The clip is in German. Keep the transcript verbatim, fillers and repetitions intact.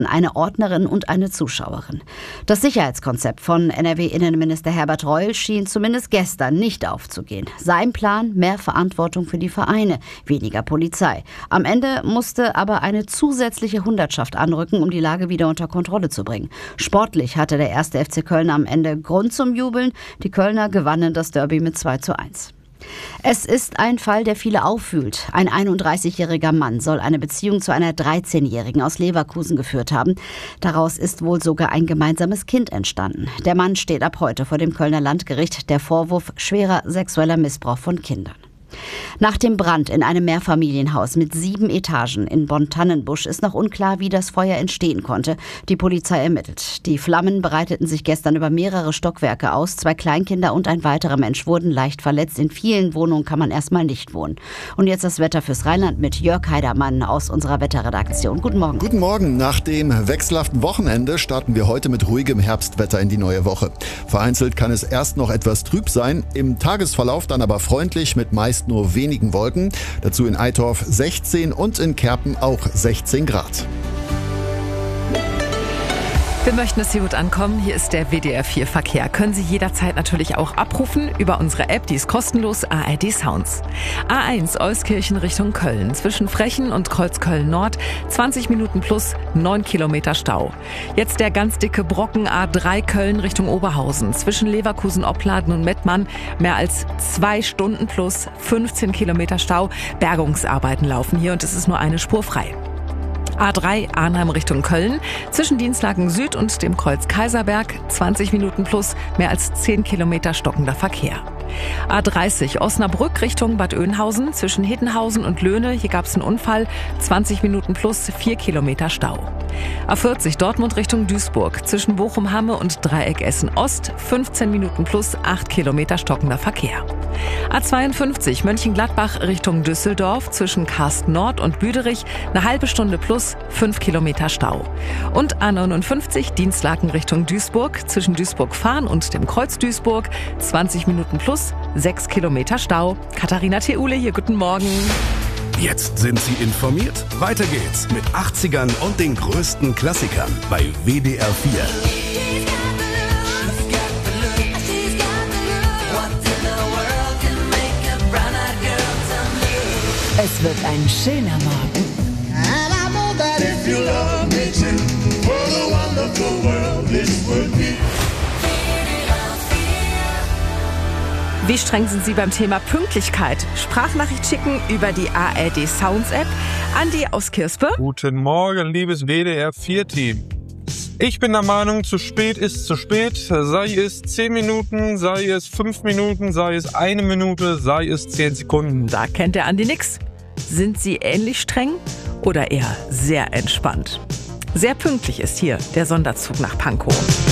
eine Ordnerin und eine Zuschauerin. Das Sicherheitskonzept von N R W-Innenminister Herbert Reul schien zumindest gestern nicht aufzugehen. Sein Plan: mehr Verantwortung für die Vereine, weniger Polizei. Am Ende musste aber eine zusätzliche Hundertschaft anrücken, um die Lage wieder unter Kontrolle zu bringen. Sportlich hatte der erste F C Köln am Ende Grund zum Jubeln. Die Kölner gewannen das Derby mit zwei zu eins. Es ist ein Fall, der viele aufwühlt. Ein einunddreißigjähriger Mann soll eine Beziehung zu einer dreizehnjährigen aus Leverkusen geführt haben. Daraus ist wohl sogar ein gemeinsames Kind entstanden. Der Mann steht ab heute vor dem Kölner Landgericht. Der Vorwurf: schwerer sexueller Missbrauch von Kindern. Nach dem Brand in einem Mehrfamilienhaus mit sieben Etagen in Bonn-Tannenbusch ist noch unklar, wie das Feuer entstehen konnte. Die Polizei ermittelt. Die Flammen breiteten sich gestern über mehrere Stockwerke aus. Zwei Kleinkinder und ein weiterer Mensch wurden leicht verletzt. In vielen Wohnungen kann man erstmal nicht wohnen. Und jetzt das Wetter fürs Rheinland mit Jörg Heidermann aus unserer Wetterredaktion. Guten Morgen. Guten Morgen. Nach dem wechselhaften Wochenende starten wir heute mit ruhigem Herbstwetter in die neue Woche. Vereinzelt kann es erst noch etwas trüb sein, im Tagesverlauf dann aber freundlich mit meist nur wenigen Wolken. Dazu in Eitorf sechzehn und in Kerpen auch sechzehn Grad. Wir möchten, dass Sie gut ankommen. Hier ist der W D R vier Verkehr. Können Sie jederzeit natürlich auch abrufen über unsere App, die ist kostenlos, A R D Sounds. A eins Euskirchen Richtung Köln. Zwischen Frechen und Kreuzköln Nord zwanzig Minuten plus neun Kilometer Stau. Jetzt der ganz dicke Brocken A drei Köln Richtung Oberhausen. Zwischen Leverkusen, Opladen und Mettmann mehr als zwei Stunden plus fünfzehn Kilometer Stau. Bergungsarbeiten laufen hier und es ist nur eine Spur frei. A drei Arnhem Richtung Köln, zwischen Dienstlaken Süd und dem Kreuz Kaiserberg, zwanzig Minuten plus, mehr als zehn Kilometer stockender Verkehr. A dreißig Osnabrück Richtung Bad Oeynhausen, zwischen Hittenhausen und Löhne, hier gab es einen Unfall, zwanzig Minuten plus, vier Kilometer Stau. A vierzig Dortmund Richtung Duisburg, zwischen Bochum-Hamme und Dreieck Essen-Ost, fünfzehn Minuten plus, acht Kilometer stockender Verkehr. A zweiundfünfzig Mönchengladbach Richtung Düsseldorf, zwischen Karsten Nord und Büderich, eine halbe Stunde plus, fünf Kilometer Stau. Und A neunundfünfzig Dienstlaken Richtung Duisburg, zwischen Duisburg-Fahn und dem Kreuz Duisburg, zwanzig Minuten plus, sechs Kilometer Stau. Katharina Theule hier, guten Morgen. Jetzt sind Sie informiert. Weiter geht's mit achtzigern und den größten Klassikern bei W D R vier. Es wird ein schöner Morgen. Wie streng sind Sie beim Thema Pünktlichkeit? Sprachnachricht schicken über die A R D Sounds App. Andi aus Kirspe. Guten Morgen, liebes W D R vier Team. Ich bin der Meinung, zu spät ist zu spät. Sei es zehn Minuten, sei es fünf Minuten, sei es eine Minute, sei es zehn Sekunden. Da kennt der Andi nix. Sind Sie ähnlich streng oder eher sehr entspannt? Sehr pünktlich ist hier der Sonderzug nach Pankow.